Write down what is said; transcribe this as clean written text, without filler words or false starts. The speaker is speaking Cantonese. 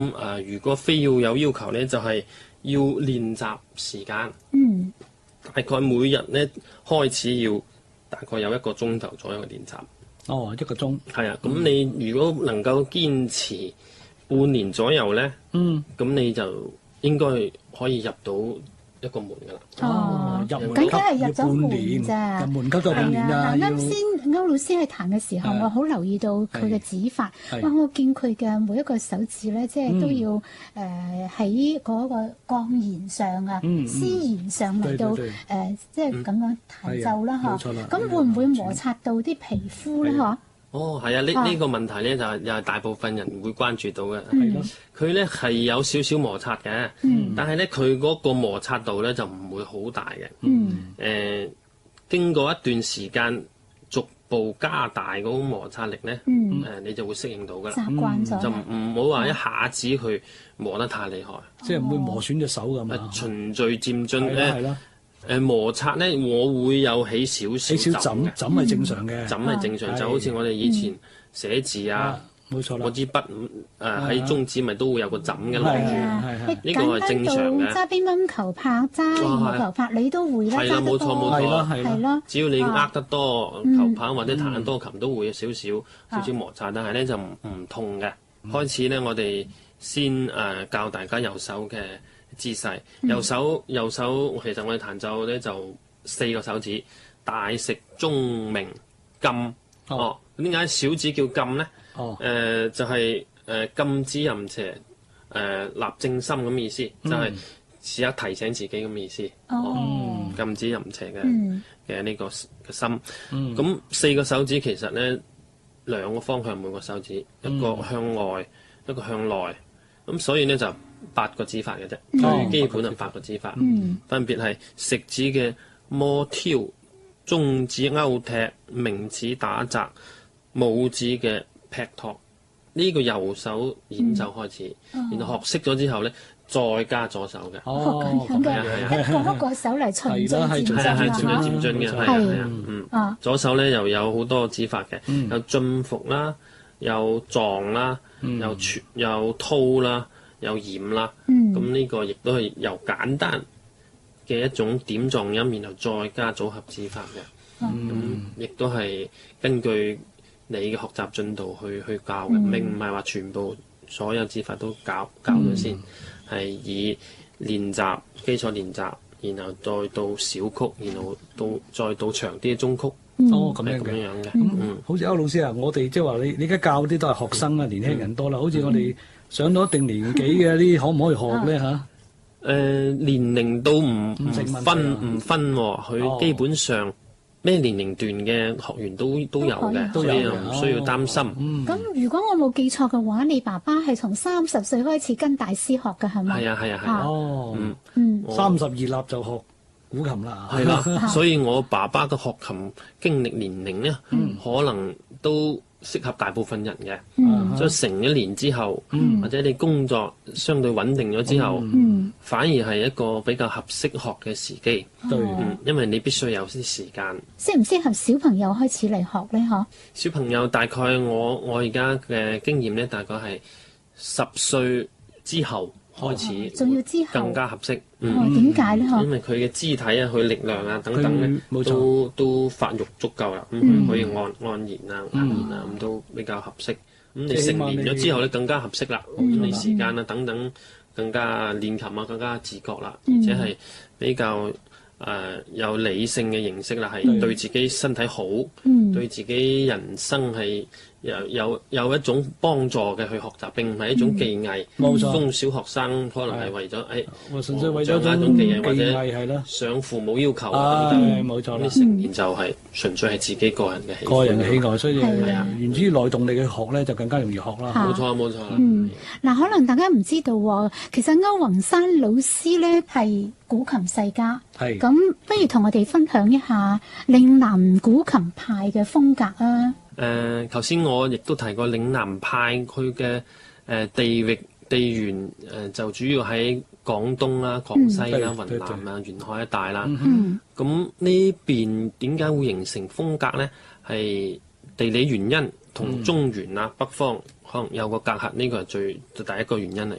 如果非要有要求咧，就係要練習時間。大概每日咧開始要大概有1個鐘頭左右嘅練習。 哦，1個鐘。係啊，咁你如果能夠堅持半年左右咧，咁你就應該可以入到一個門㗎啦。 入門咁梗係入咗門咋？ 入門級就半年啦。 啱先歐老師喺彈嘅時候，我好留意到佢嘅指法。哇！我見佢嘅每一個手指咧，即係都要喺嗰個鋼弦上啊、絲弦上嚟到即係咁樣彈奏啦，嗬。咁會唔會摩擦到啲皮膚咧？嗬？ 係啊，呢個問題咧就又係大部分人會關注到嘅。係咯，佢咧係有少少摩擦嘅，但係咧佢嗰個摩擦度咧就唔會好大嘅。經過一段時間逐步加大嗰種摩擦力咧，你就會適應到㗎啦。 習慣咗， 就唔好話一下子去磨得太厲害， 即係唔會磨損隻手咁啊。 循序漸進咧。摩擦咧，我會有起少枕係正常嘅， 枕係正常，就好似我哋以前寫字啊， 冇錯啦， 嗰支筆喺中指咪都會有個枕嘅落住，呢個係正常嘅。 揸乒乓球拍、揸羽毛球拍，你都會啦， 係啦，冇錯冇錯， 係咯。 只要你握得多球拍或者彈得多琴，都會有少少摩擦，但係咧就唔痛嘅。開始咧，我哋先教大家右手嘅姿勢，右手其實我哋彈奏咧就4個手指，大食中鳴禁。點解小指叫禁咧？就係禁止淫邪，立正心咁意思，就係試下提醒自己咁意思。禁止淫邪嘅呢個心。咁4個手指其實咧2個方向，每個手指一個向外，一個向內。咁所以咧就8個指法嘅啫，最基本係8個指法，分別係食指嘅摩挑、中指勾踢、明指打擲、拇指嘅劈托。呢個右手演奏開始，然後學識咗之後咧，再加左手嘅。 一個手嚟循序漸進嘅，左手咧又有好多指法嘅，有進伏啦，有撞啦，有掏啦。有掩啦，咁呢個亦都係由簡單嘅一種點狀音，然後再加組合指法嘅，亦都係根據你嘅學習進度去教嘅，並唔係話全部所有指法都教咗先，係以練習基礎練習，然後再到小曲，然後再到長啲嘅中曲，咁樣嘅。 好似歐老師啊，我哋即係話你而家教啲都係學生啊，年輕人多啦，好似我哋上到一定年紀嘅啲可唔可以學咧嚇？ 年齡都唔分喎，佢基本上咩年齡段嘅學員都有嘅，所以又唔需要擔心。 咁如果我冇記錯嘅話，你爸爸係從30歲開始跟大師學嘅係咪？ 係啊。 哦，32立就學古琴啦。 係啦，所以我爸爸嘅學琴經歷年齡咧，可能都適合大部分人嘅，所以成一年之後，或者你工作相對穩定咗之後，反而係一個比較合適學嘅時機。因為你必須有啲時間。 適唔適合小朋友開始嚟學咧？嗬？ 小朋友大概我而家嘅經驗咧，大概係10歲之後開始， 仲要之後更加合適。 點解咧？ 因為佢嘅肢體啊、佢力量啊等等咧，都發育足夠啦，咁佢可以按弦啊、壓弦啊，咁都比較合適。咁你成年咗之後咧，更加合適啦。你時間啊等等更加練琴啊，更加自覺啦，而且係比較有理性嘅認識啦，係對自己身體好，對自己人生係有一種幫助嘅去學習，並唔係一種技藝。中小學生可能係為咗純粹為咗掌握一種技藝，或者上父母要求啊等等。 冇錯啦。 啲成年就係純粹係自己個人嘅喜愛，所以源自於內動力嘅學咧，就更加容易學啦。 冇錯冇錯。 嗱，可能大家唔知道喎，其實歐宏山老師咧係古琴世家。咁不如同我哋分享一下嶺南古琴派嘅風格啊！ 頭先我亦都提過嶺南派佢嘅地緣就主要喺廣東啦、廣西啦、雲南啊、沿海一帶啦。咁呢邊點解會形成風格呢？係地理原因， 同中原啊北方可能有個隔閡，呢個係最第一個原因嚟。